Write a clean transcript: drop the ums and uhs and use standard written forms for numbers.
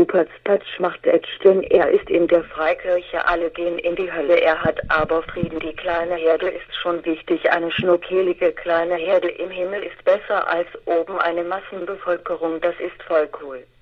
Superspatsch macht Edge, denn er ist in der Freikirche, alle gehen in die Hölle, er hat aber Frieden. Die kleine Herde ist schon wichtig, eine schnuckelige kleine Herde im Himmel ist besser als oben eine Massenbevölkerung, das ist voll cool.